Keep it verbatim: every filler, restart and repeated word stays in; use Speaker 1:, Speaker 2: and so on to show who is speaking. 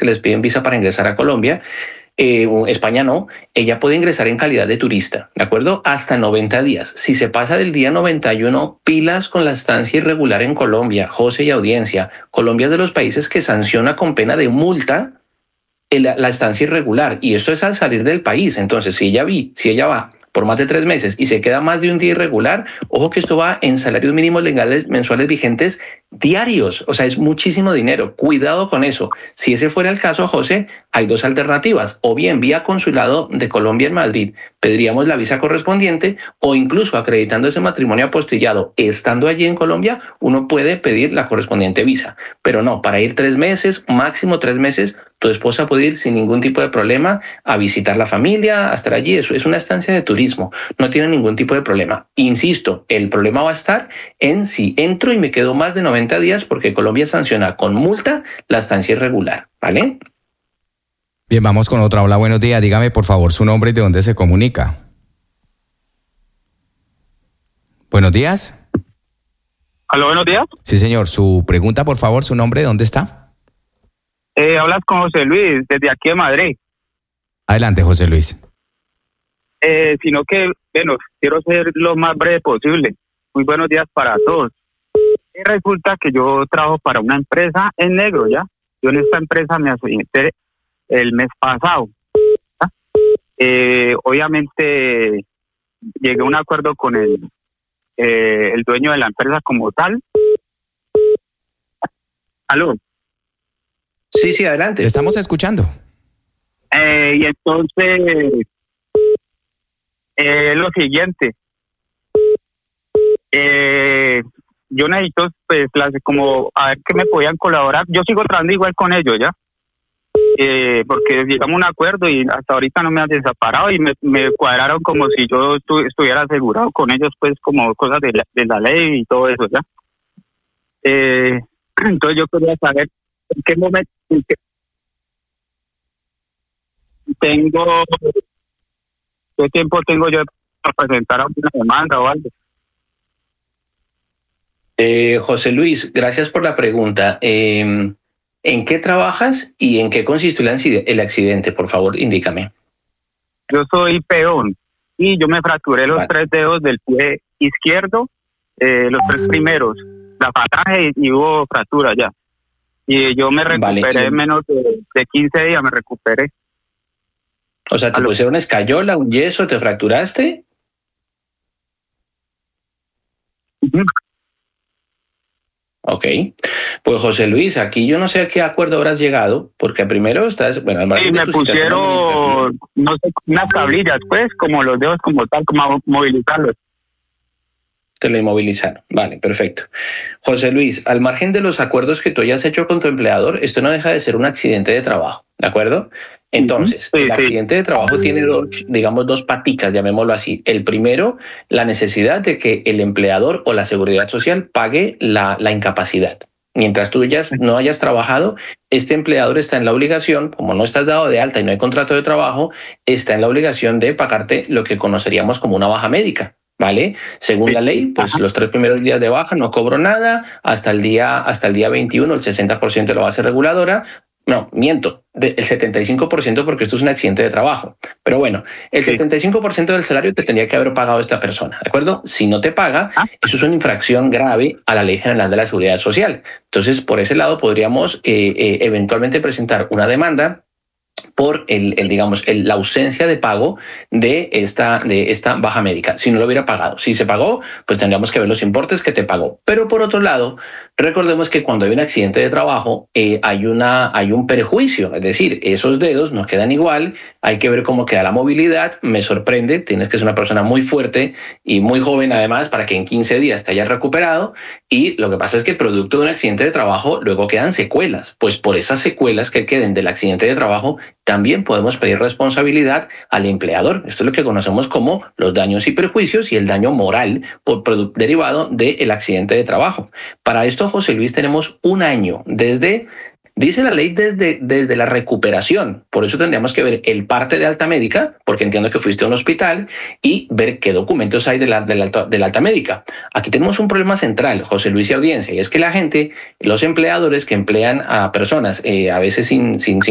Speaker 1: que les piden visa para ingresar a Colombia, Eh, España no, ella puede ingresar en calidad de turista, ¿de acuerdo? Hasta noventa días. Si se pasa del día noventa y uno, pilas con la estancia irregular en Colombia, José y audiencia. Colombia es de los países que sanciona con pena de multa la, la estancia irregular, y esto es al salir del país. Entonces, si ella vi, si ella va por más de tres meses y se queda más de un día irregular, ojo que esto va en salarios mínimos legales mensuales vigentes diarios, o sea, es muchísimo dinero. Cuidado con eso. Si ese fuera el caso, José, hay dos alternativas: o bien vía consulado de Colombia en Madrid pediríamos la visa correspondiente, o incluso acreditando ese matrimonio apostillado estando allí en Colombia, uno puede pedir la correspondiente visa. Pero no, para ir tres meses, máximo tres meses, tu esposa puede ir sin ningún tipo de problema a visitar la familia, a estar allí. Eso es una estancia de turismo, no tiene ningún tipo de problema. Insisto, el problema va a estar en si entro y me quedo más de noventa días, porque Colombia sanciona con multa la estancia irregular, ¿vale?
Speaker 2: Bien, vamos con otra. Hola, buenos días. Dígame, por favor, su nombre y de dónde se comunica. Buenos días.
Speaker 3: Aló, buenos días.
Speaker 2: Sí, señor. Su pregunta, por favor, su nombre, ¿dónde está?
Speaker 3: Eh, hablas con José Luis, desde aquí de Madrid.
Speaker 2: Adelante, José Luis.
Speaker 3: Eh, sino que, bueno, quiero ser lo más breve posible. Muy buenos días para todos. Y resulta que yo trabajo para una empresa en negro, ¿ya? Yo en esta empresa me asenté el mes pasado. Eh, obviamente llegué a un acuerdo con el, eh, el dueño de la empresa como tal. ¿Aló?
Speaker 1: Sí, sí, adelante.
Speaker 2: Le estamos escuchando.
Speaker 3: Eh, y entonces, eh, lo siguiente, eh, yo necesito, pues, las, como, a ver qué me podían colaborar. Yo sigo trabajando igual con ellos, ¿ya? Eh, porque llegamos a un acuerdo y hasta ahorita no me han desaparado y me, me cuadraron como si yo estu- estuviera asegurado con ellos, pues, como cosas de la, de la ley y todo eso, ¿ya? Eh, entonces yo quería saber en qué momento en qué tengo, qué tiempo tengo yo para presentar una demanda o algo.
Speaker 1: Eh, José Luis, gracias por la pregunta. Eh, ¿En qué trabajas y en qué consistió el accidente, el accidente? Por favor, indícame.
Speaker 3: Yo soy peón y yo me fracturé los
Speaker 1: Vale.
Speaker 3: tres dedos del pie izquierdo, eh, los tres primeros, la pataje y, y hubo fractura ya. Y yo me recuperé
Speaker 1: Vale.
Speaker 3: en menos de, de quince días, me recuperé.
Speaker 1: O sea, ¿te
Speaker 3: Aló.
Speaker 1: pusieron escayola, un yeso, te fracturaste?
Speaker 3: Ujú.
Speaker 1: Ok. Pues José Luis, aquí yo no sé a qué acuerdo habrás llegado, porque primero estás, bueno, al margen
Speaker 3: Y
Speaker 1: de
Speaker 3: me
Speaker 1: tu situación administrativa.
Speaker 3: pusieron, no sé, unas tablillas, pues, como los dedos como tal, como movilizarlos.
Speaker 1: Te lo inmovilizaron. Vale, perfecto. José Luis, al margen de los acuerdos que tú hayas hecho con tu empleador, esto no deja de ser un accidente de trabajo, ¿de acuerdo? Entonces,
Speaker 3: Sí,
Speaker 1: el
Speaker 3: sí.
Speaker 1: accidente de trabajo tiene dos, digamos, dos paticas, llamémoslo así. El primero, la necesidad de que el empleador o la seguridad social pague la, la incapacidad. Mientras tú ya no hayas trabajado, este empleador está en la obligación, como no estás dado de alta y no hay contrato de trabajo, está en la obligación de pagarte lo que conoceríamos como una baja médica. ¿Vale? Según
Speaker 3: Sí.
Speaker 1: la ley, pues
Speaker 3: Ajá.
Speaker 1: los tres primeros días de baja no cobro nada, hasta el día, hasta el día veintiuno el sesenta por ciento de la base reguladora. No, miento, de, el setenta y cinco por ciento porque esto es un accidente de trabajo. Pero bueno, el
Speaker 3: Sí.
Speaker 1: setenta y cinco por ciento del salario te tendría que haber pagado esta persona, ¿de acuerdo? Si no te paga,
Speaker 3: Ah.
Speaker 1: eso es una infracción grave a la Ley General de la Seguridad Social. Entonces, por ese lado podríamos eh, eh, eventualmente presentar una demanda por el, el digamos el, la ausencia de pago de esta de esta baja médica. Si no lo hubiera pagado, si se pagó, pues tendríamos que ver los importes que te pagó. Pero por otro lado, recordemos que cuando hay un accidente de trabajo eh, hay una hay un perjuicio, es decir, esos dedos no quedan igual. Hay que ver cómo queda la movilidad. Me sorprende, tienes que ser una persona muy fuerte y muy joven además para que en quince días te hayas recuperado. Y lo que pasa es que producto de un accidente de trabajo luego quedan secuelas. Pues por esas secuelas que queden del accidente de trabajo también podemos pedir responsabilidad al empleador. Esto es lo que conocemos como los daños y perjuicios y el daño moral por derivado del accidente de trabajo. Para esto, José Luis, tenemos un año desde... Dice la ley desde, desde la recuperación, por eso tendríamos que ver el parte de alta médica, porque entiendo que fuiste a un hospital, y ver qué documentos hay de la, de la, alta, de la alta médica. Aquí tenemos un problema central, José Luis y audiencia, y es que la gente, los empleadores que emplean a personas eh, a veces sin, sin